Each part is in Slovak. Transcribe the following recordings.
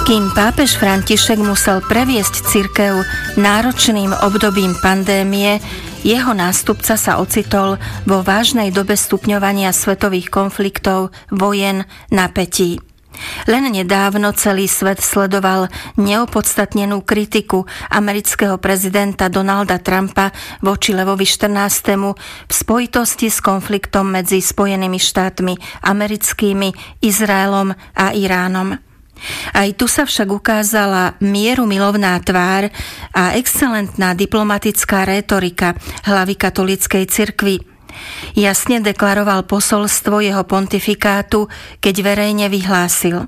Kým pápež František musel previesť cirkev náročným obdobím pandémie, jeho nástupca sa ocitol vo vážnej dobe stupňovania svetových konfliktov, vojen, napätí. Len nedávno celý svet sledoval neopodstatnenú kritiku amerického prezidenta Donalda Trumpa voči Levovi XIV. V spojitosti s konfliktom medzi Spojenými štátmi americkými, Izraelom a Iránom. Aj tu sa však ukázala mierumilovná tvár a excelentná diplomatická rétorika hlavy katolíckej cirkvi. Jasne deklaroval posolstvo jeho pontifikátu, keď verejne vyhlásil: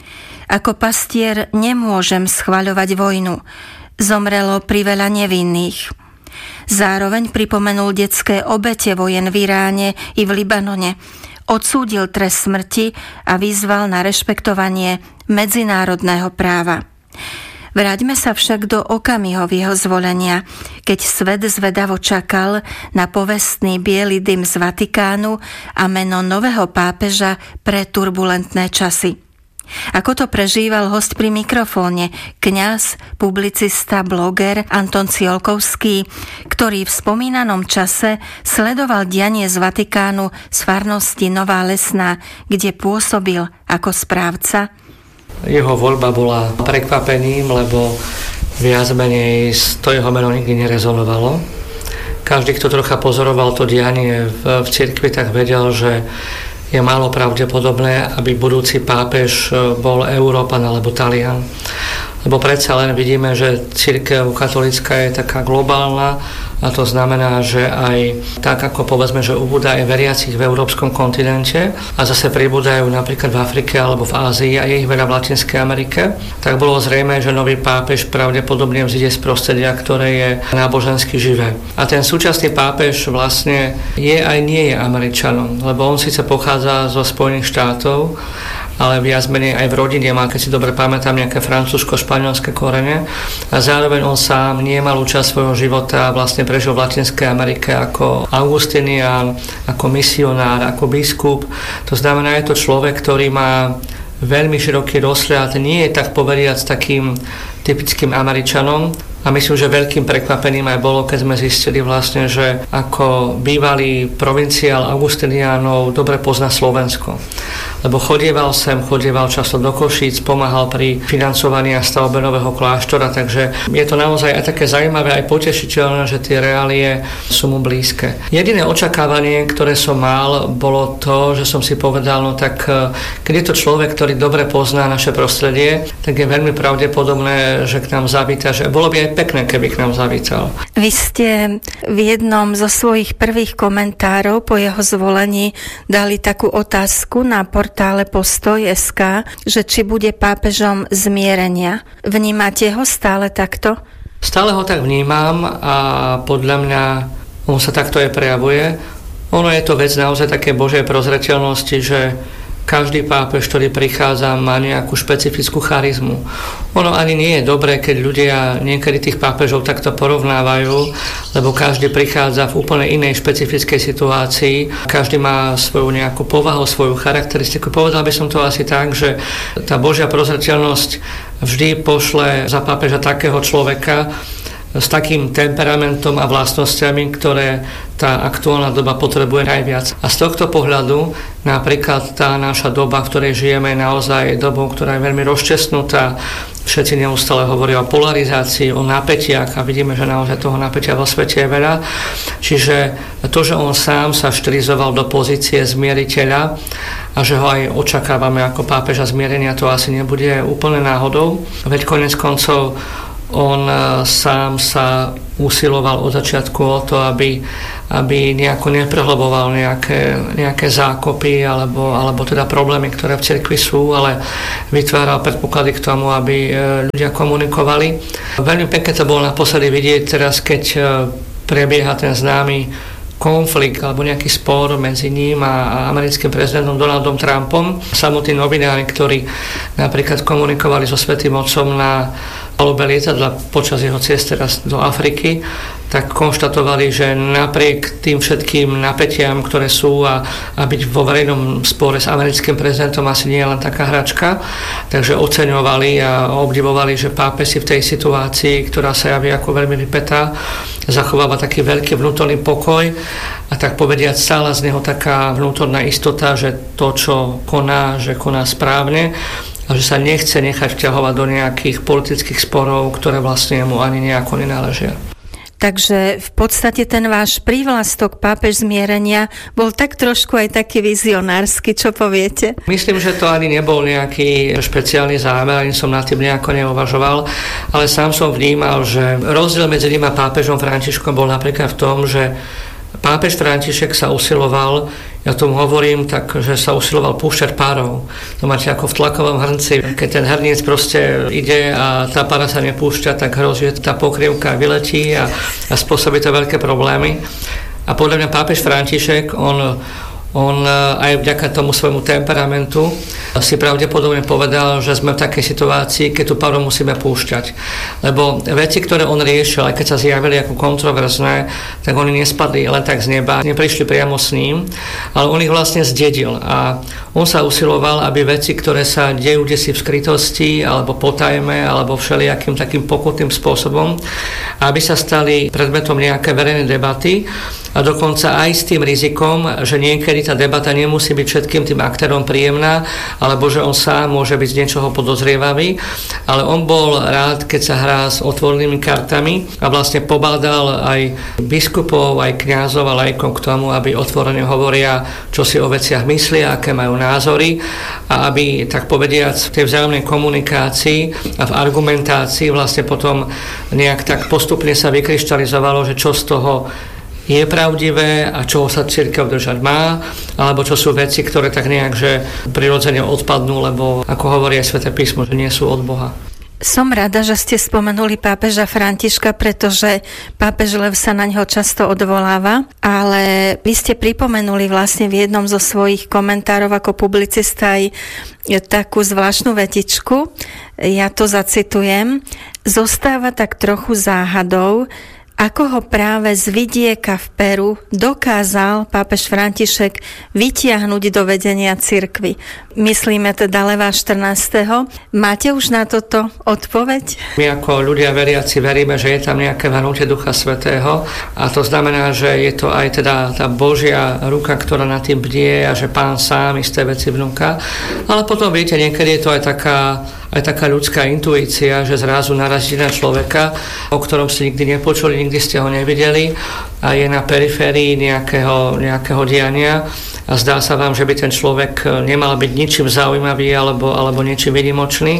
Ako pastier nemôžem schvaľovať vojnu. Zomrelo priveľa nevinných. Zároveň pripomenul detské obete vojen v Iráne i v Libanone, odsúdil trest smrti a vyzval na rešpektovanie medzinárodného práva. Vráťme sa však do okamihov jeho zvolenia, keď svet zvedavo čakal na povestný biely dym z Vatikánu a meno nového pápeža pre turbulentné časy. Ako to prežíval hosť pri mikrofóne, kňaz, publicista, bloger Anton Ciolkovský, ktorý v spomínanom čase sledoval dianie z Vatikánu z farnosti Nová Lesná, kde pôsobil ako správca. Jeho voľba bola prekvapením, lebo viac menej to jeho meno nikdy nerezonovalo. Každý, kto trocha pozoroval to dianie v cirkvi, tak vedel, že je málo pravdepodobné, aby budúci pápež bol Európan alebo Talian. Lebo predsa len vidíme, že cirkev katolícka je taká globálna a to znamená, že aj tak, ako povedzme, že ubúda aj veriacich v európskom kontinente a zase pribúdajú napríklad v Afrike alebo v Ázii a je ich veľa v Latinskej Amerike, tak bolo zrejmé, že nový pápež pravdepodobne vzíde z prostredia, ktoré je nábožensky živé. A ten súčasný pápež vlastne je aj nie je Američanom, lebo on síce pochádza zo Spojených štátov, ale viac menej aj v rodine má, keď si dobre pamätám, nejaké francúzsko-španielské korene a zároveň on sám nemal účasť svojho života, vlastne prežil v Latinskej Amerike ako Augustinián, ako misionár, ako biskup. To znamená, je to človek, ktorý má veľmi široký rozhľad, nie je tak povediac takým typickým Američanom. A myslím, že veľkým prekvapením aj bolo, keď sme zistili vlastne, že ako bývalý provinciál Augustiniánov dobre pozná Slovensko. Lebo chodieval často do Košíc, pomáhal pri financovaní a stavbe nového kláštora, takže je to naozaj aj také zaujímavé, aj potešiteľné, že tie reálie sú mu blízke. Jediné očakávanie, ktoré som mal, bolo to, že som si povedal, no tak keď je to človek, ktorý dobre pozná naše prostredie, tak je veľmi pravdepodobné, že k nám zavíta, že bolo by aj pekné, keby k nám zavítal. Vy ste v jednom zo svojich prvých komentárov po jeho zvolení dali takú otázku na portále Postoj.sk, že či bude pápežom zmierenia. Vnímate ho stále takto? Stále ho tak vnímam a podľa mňa on sa takto aj prejavuje. Ono je to vec naozaj také Božej prozreteľnosti, že každý pápež, ktorý prichádza, má nejakú špecifickú charizmu. Ono ani nie je dobré, keď ľudia niekedy tých pápežov takto porovnávajú, lebo každý prichádza v úplne inej špecifickej situácii. Každý má svoju nejakú povahu, svoju charakteristiku. Povedal by som to asi tak, že tá Božia prozreteľnosť vždy pošle za pápeža takého človeka, s takým temperamentom a vlastnosťami, ktoré tá aktuálna doba potrebuje najviac. A z tohto pohľadu napríklad tá naša doba, v ktorej žijeme, je naozaj dobou, ktorá je veľmi rozčesnutá. Všetci neustále hovoria o polarizácii, o napätiach a vidíme, že naozaj toho napätia vo svete je veľa. Čiže to, že on sám sa štilizoval do pozície zmieriteľa a že ho aj očakávame ako pápeža zmierenia, to asi nebude úplne náhodou. Veď koniec koncov on sám sa usiloval od začiatku o to, aby nejako neprehlboval nejaké zákopy alebo teda problémy, ktoré v cirkvi sú, ale vytváral predpoklady k tomu, aby ľudia komunikovali. Veľmi pekne to bolo naposledy vidieť teraz, keď prebieha ten známy konflikt alebo nejaký spor medzi ním a americkým prezidentom Donaldom Trumpom. Samotní novinári, ktorí napríklad komunikovali so Svätým Otcom na palube lietadla počas jeho ciest teraz do Afriky, tak konštatovali, že napriek tým všetkým napätiam, ktoré sú a byť vo verejnom spore s americkým prezidentom asi nie je len taká hračka, takže oceňovali a obdivovali, že pápež si v tej situácii, ktorá sa javí ako veľmi vypätá, zachováva taký veľký vnútorný pokoj a tak povediať stála z neho taká vnútorná istota, že to, čo koná, že koná správne a že sa nechce nechať vťahovať do nejakých politických sporov, ktoré vlastne mu ani nejako nenáležia. Takže v podstate ten váš prívlastok pápež zmierenia bol tak trošku aj taký vizionársky, čo poviete? Myslím, že to ani nebol nejaký špeciálny zámer, ani som nad tým nejako neuvažoval, ale sám som vnímal, že rozdiel medzi ním a pápežom Františkom bol napríklad v tom, že pápež František sa usiloval, ja tomu hovorím, tak, že sa usiloval púšťať párov. To máte ako v tlakovom hrnci. Keď ten hrniec proste ide a tá pára sa nepúšťa, tak hrozí, že tá pokrievka vyletí a spôsobí to veľké problémy. A podľa mňa pápež František, on aj vďaka tomu svojmu temperamentu si pravdepodobne povedal, že sme v takej situácii, keď tú paru musíme púšťať. Lebo veci, ktoré on riešil, aj keď sa zjavili ako kontroverzné, tak oni nespadli len tak z neba, neprišli priamo s ním, ale on ich vlastne zdedil. A on sa usiloval, aby veci, ktoré sa dejú desi v skrytosti, alebo potajme, alebo všelijakým takým pokutným spôsobom, aby sa stali predmetom nejaké verejné debaty, a dokonca aj s tým rizikom, že niekedy tá debata nemusí byť všetkým tým aktérom príjemná, alebo že on sám môže byť z niečoho podozrievavý, ale on bol rád, keď sa hrá s otvorenými kartami a vlastne pobádal aj biskupov, aj kňazov a laikov k tomu, aby otvorene hovoria, čo si o veciach myslia, aké majú názory a aby, tak povediac, v tej vzájomnej komunikácii a v argumentácii vlastne potom nejak tak postupne sa vykryštalizovalo, že čo z toho je pravdivé a čoho sa cirkev držať má, alebo čo sú veci, ktoré tak nejak, že prirodzene odpadnú, lebo ako hovorí aj Sväté písmo, že nie sú od Boha. Som rada, že ste spomenuli pápeža Františka, pretože pápež Lev sa na ňo často odvoláva, ale vy ste pripomenuli vlastne v jednom zo svojich komentárov ako publicista aj takú zvláštnu vetičku. Ja to zacitujem. Zostáva tak trochu záhadou, ako ho práve z vidieka v Peru dokázal pápež František vytiahnuť do vedenia cirkvi. Myslíme teda Leva 14. Máte už na toto odpoveď? My ako ľudia veriaci veríme, že je tam nejaké vhnutie Ducha Svätého a to znamená, že je to aj teda tá Božia ruka, ktorá nad tým bdie a že Pán sám isté veci vnúka. Ale potom viete, niekedy je to aj taká ľudská intuícia, že zrazu narazí na človeka, o ktorom ste nikdy nepočuli, nikdy ste ho nevideli a je na periférii nejakého diania a zdá sa vám, že by ten človek nemal byť ničím zaujímavý alebo ničím výnimočný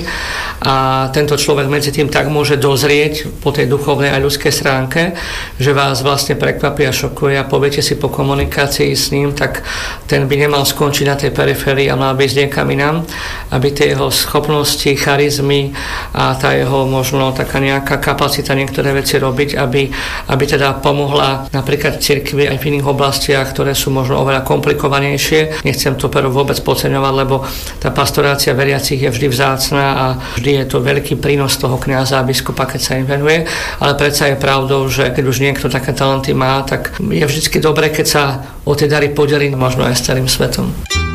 a tento človek medzi tým tak môže dozrieť po tej duchovnej a ľudskej stránke, že vás vlastne prekvapí a šokuje a poviete si po komunikácii s ním, tak ten by nemal skončiť na tej periférii a mal byť niekam inám, aby tie jeho schopnosti, charizmy a tá jeho možno taká nejaká kapacita niektoré veci robiť, aby teda pomohla napríklad cirkvi aj v iných oblastiach, ktoré sú možno oveľa komplikovanejšie. Nechcem to pero vôbec podceňovať, lebo tá pastorácia veriacich je vždy vzácna a vždy je to veľký prínos toho kňaza a biskupa, keď sa im venuje, ale predsa je pravdou, že keď už niekto také talenty má, tak je vždy dobré, keď sa o tie dary podelí možno aj s celým svetom.